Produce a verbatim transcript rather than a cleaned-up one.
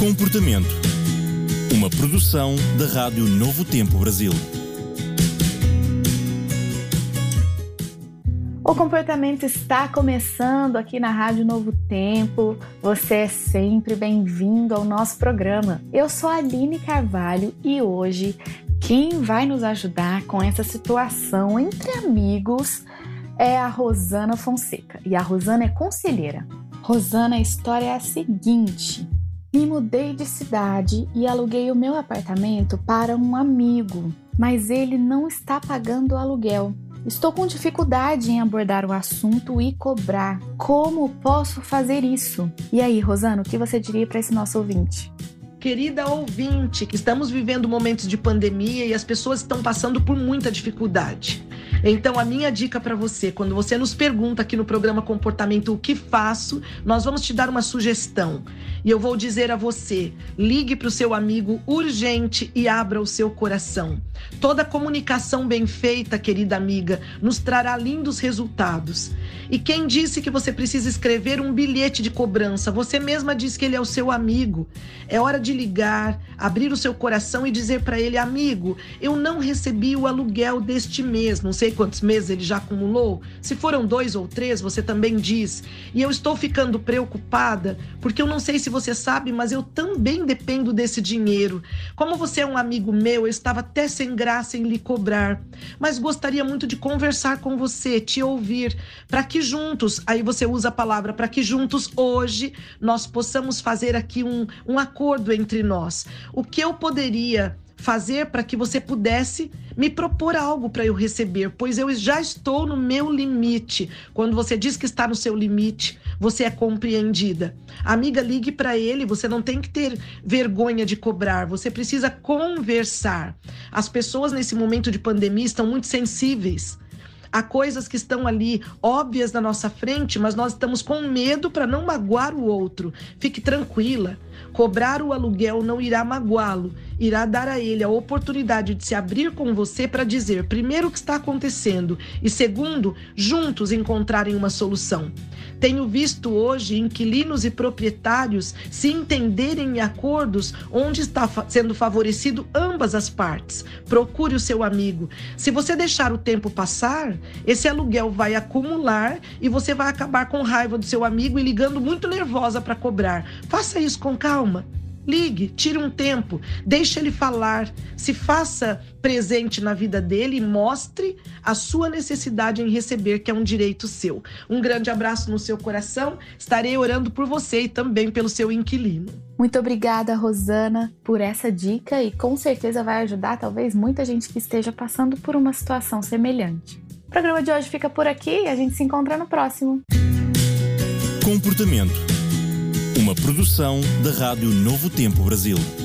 Comportamento. Uma produção da Rádio Novo Tempo Brasil. O Comportamento está começando aqui na Rádio Novo Tempo. Você é sempre bem-vindo ao nosso programa. Eu sou a Aline Carvalho e hoje quem vai nos ajudar com essa situação entre amigos é a Rosana Fonseca. E a Rosana é conselheira. Rosana, a história é a seguinte: me mudei de cidade e aluguei o meu apartamento para um amigo, mas ele não está pagando o aluguel. Estou com dificuldade em abordar o assunto e cobrar. Como posso fazer isso? E aí, Rosana, o que você diria para esse nosso ouvinte? Querida ouvinte, que estamos vivendo momentos de pandemia e as pessoas estão passando por muita dificuldade. Então, a minha dica para você, quando você nos pergunta aqui no programa Comportamento o que faço, nós vamos te dar uma sugestão. E eu vou dizer a você, ligue para o seu amigo urgente e abra o seu coração. Toda comunicação bem feita, querida amiga, nos trará lindos resultados. E quem disse que você precisa escrever um bilhete de cobrança? Você mesma disse que ele é o seu amigo. É hora de ligar, abrir o seu coração e dizer para ele: amigo, eu não recebi o aluguel deste mês, não sei quantos meses ele já acumulou. Se foram dois ou três, você também diz. E eu estou ficando preocupada, porque eu não sei se você sabe, mas eu também dependo desse dinheiro. Como você é um amigo meu, eu estava até sem graça em lhe cobrar, mas gostaria muito de conversar com você, te ouvir, para que juntos, aí você usa a palavra, para que juntos hoje nós possamos fazer aqui um, um acordo entre nós. O que eu poderia fazer para que você pudesse me propor algo para eu receber, pois eu já estou no meu limite. Quando você diz que está no seu limite, você é compreendida. Amiga, ligue para ele, você não tem que ter vergonha de cobrar, você precisa conversar. As pessoas nesse momento de pandemia estão muito sensíveis. Há coisas que estão ali óbvias na nossa frente, mas nós estamos com medo para não magoar o outro. Fique tranquila. Cobrar o aluguel não irá magoá-lo, irá dar a ele a oportunidade de se abrir com você para dizer, primeiro, o que está acontecendo e, segundo, juntos encontrarem uma solução. Tenho visto hoje inquilinos e proprietários se entenderem em acordos onde está sendo favorecido ambas as partes. Procure o seu amigo. Se você deixar o tempo passar, esse aluguel vai acumular e você vai acabar com raiva do seu amigo e ligando muito nervosa para cobrar. Faça isso com calma. Ligue, tire um tempo, deixe ele falar, se faça presente na vida dele e mostre a sua necessidade em receber, que é um direito seu. Um grande abraço no seu coração, estarei orando por você e também pelo seu inquilino. Muito obrigada, Rosana, por essa dica e com certeza vai ajudar talvez muita gente que esteja passando por uma situação semelhante. O programa de hoje fica por aqui e a gente se encontra no próximo. Comportamento. Uma produção da Rádio Novo Tempo Brasil.